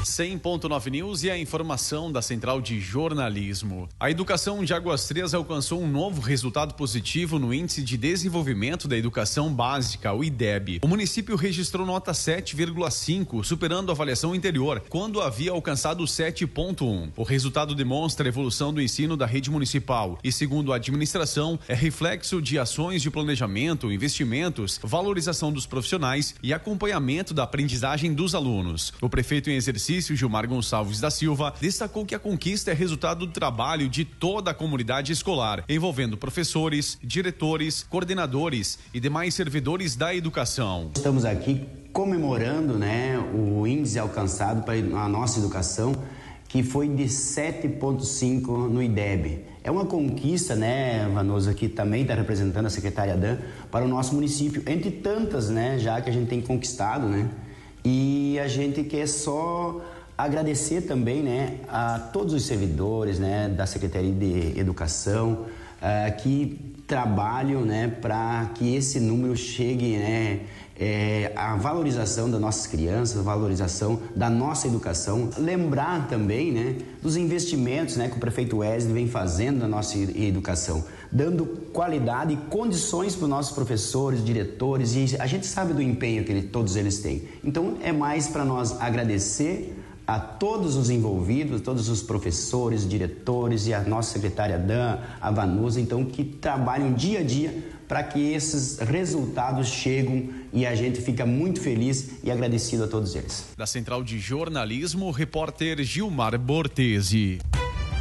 100.9 News e a informação da Central de Jornalismo. A educação de Águas Frias alcançou um novo resultado positivo no Índice de Desenvolvimento da Educação Básica, o IDEB. O município registrou nota 7,5, superando a avaliação anterior, quando havia alcançado 7,1. O resultado demonstra a evolução do ensino da rede municipal e, segundo a administração, é reflexo de ações de planejamento, investimentos, valorização dos profissionais e acompanhamento da aprendizagem dos alunos. O prefeito em exercício, Gilmar Gonçalves da Silva, destacou que a conquista é resultado do trabalho de toda a comunidade escolar, envolvendo professores, diretores, coordenadores e demais servidores da educação. Estamos aqui comemorando, o índice alcançado para a nossa educação, que foi de 7,5 no IDEB. É uma conquista, Vanoso, que também está representando a secretária Dan, para o nosso município, entre tantas, já que a gente tem conquistado, E a gente quer só agradecer também, a todos os servidores, da Secretaria de Educação, que trabalham, para que esse número chegue, a valorização das nossas crianças, a valorização da nossa educação. Lembrar também, dos investimentos, que o prefeito Wesley vem fazendo na nossa educação, dando qualidade e condições para os nossos professores, diretores, e a gente sabe do empenho que todos eles têm. Então, é mais para nós agradecer a todos os envolvidos, todos os professores, diretores e a nossa secretária Dan, a Vanusa, então, que trabalham dia a dia para que esses resultados cheguem e a gente fica muito feliz e agradecido a todos eles. Da Central de Jornalismo, repórter Gilmar Bortesi.